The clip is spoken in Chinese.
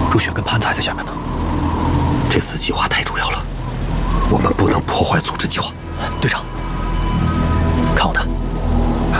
如雪跟盘子还在下面呢。这次计划太重要了，我们不能破坏组织计划。队长，